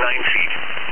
feet.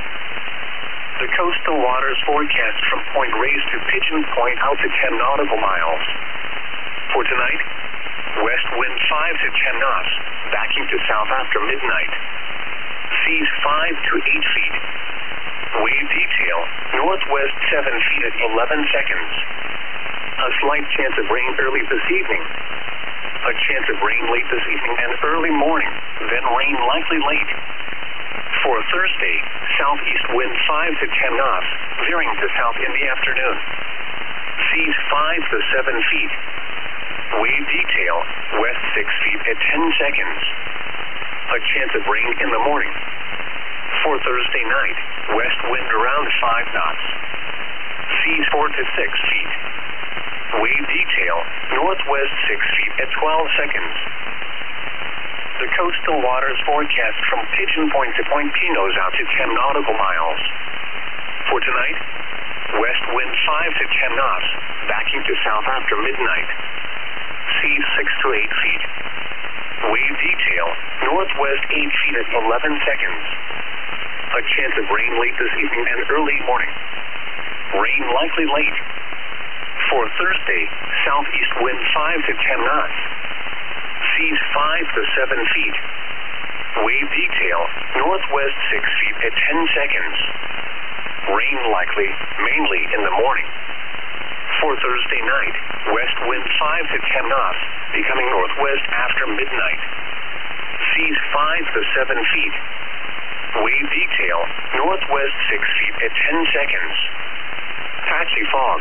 The coastal waters forecast from Point Reyes to Pigeon Point out to 10 nautical miles. For tonight, west wind 5 to 10 knots, backing to south after midnight. Seas 5 to 8 feet. Wave detail, northwest 7 feet at 11 seconds. A slight chance of rain early this evening. A chance of rain late this evening and early morning, then rain likely late. For Thursday, southeast wind 5 to 10 knots, veering to south in the afternoon. Seas 5 to 7 feet. Wave detail, west 6 feet at 10 seconds. A chance of rain in the morning. For Thursday night, west wind around 5 knots. Seas 4 to 6 feet. Wave detail, northwest 6 feet at 12 seconds. The coastal waters forecast from Pigeon Point to Point Pinos out to 10 nautical miles. For tonight, west wind 5 to 10 knots, backing to south after midnight. Seas 6 to 8 feet. Wave detail, northwest 8 feet at 11 seconds. A chance of rain late this evening and early morning. Rain likely late. For Thursday, southeast wind 5 to 10 knots. Seas 5 to 7 feet. Wave detail, northwest 6 feet at 10 seconds. Rain likely, mainly in the morning. For Thursday night, west wind 5 to 10 knots, becoming northwest after midnight. Seas 5 to 7 feet. Wave detail, northwest 6 feet at 10 seconds. Patchy fog.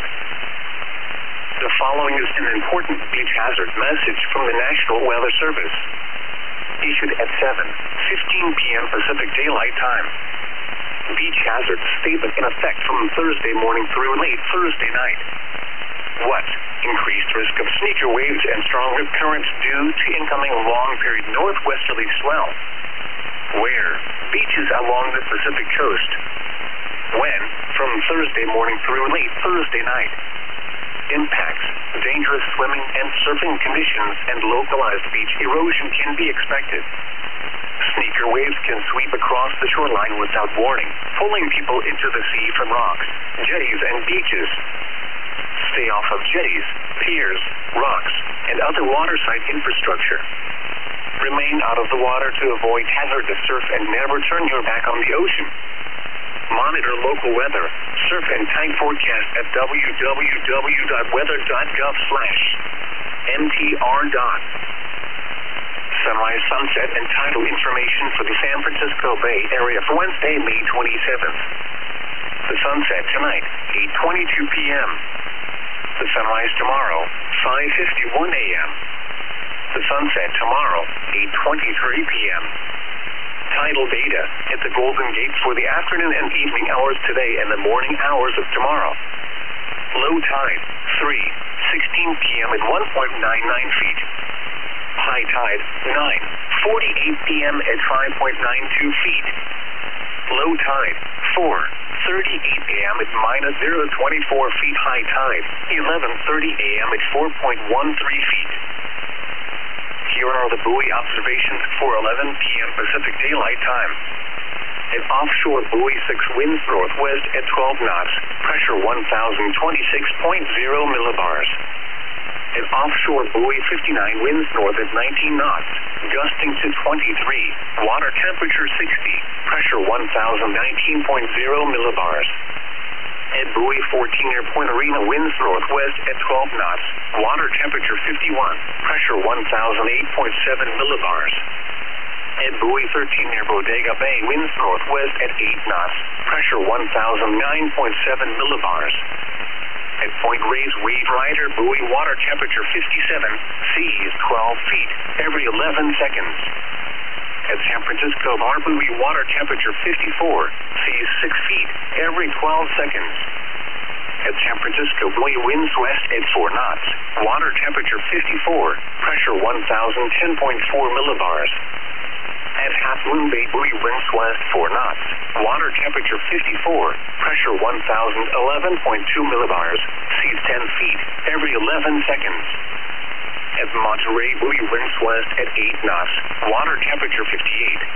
The following is an important beach hazard message from the National Weather Service. Issued at 7:15 p.m. Pacific Daylight Time. Beach hazard statement in effect from Thursday morning through late Thursday night. What? Increased risk of sneaker waves and strong rip currents due to incoming long-period northwesterly swell. Where? Beaches along the Pacific coast. When? From Thursday morning through late Thursday night. Impacts, dangerous swimming and surfing conditions and localized beach erosion can be expected. Sneaker waves can sweep across the shoreline without warning, pulling people into the sea from rocks, jetties and beaches. Stay off of jetties, piers, rocks, and other waterside infrastructure. Remain out of the water to avoid hazardous surf and never turn your back on the ocean. Monitor local weather, surf and tide forecast at www.weather.gov/MTR. Sunrise, sunset, and tidal information for the San Francisco Bay Area for Wednesday, May 27th. The sunset tonight, 8:22 p.m. The sunrise tomorrow, 5:51 a.m. The sunset tomorrow, 8:23 p.m. Tidal data at the Golden Gate for the afternoon and evening hours today and the morning hours of tomorrow. Low tide, 3:16 p.m. at 1.99 feet. High tide, 9:48 p.m. at 5.92 feet. Low tide, 4:38 a.m. at -0.24 feet. High tide, 11:30 a.m. at 4.13 feet. Here are the buoy observations for 11 p.m. Pacific Daylight Time. An offshore buoy 6 winds northwest at 12 knots, pressure 1,026.0 millibars. An offshore buoy 59 winds north at 19 knots, gusting to 23, water temperature 60, pressure 1,019.0 millibars. At buoy 14 near Point Arena winds northwest at 12 knots, water temperature 51, pressure 1,008.7 millibars. At buoy 13 near Bodega Bay winds northwest at 8 knots, pressure 1,009.7 millibars. At Point Reyes Wave Rider buoy water temperature 57, seas 12 feet every 11 seconds. At San Francisco Bar buoy water temperature 54, seas 6 feet every 12 seconds. At San Francisco buoy winds west at 4 knots, water temperature 54, pressure 1,010.4 millibars. At Half Moon Bay buoy winds west 4 knots, water temperature 54, pressure 1,011.2 millibars, seas 10 feet every 11 seconds. At Monterey buoy winds west at 8 knots, water temperature 58.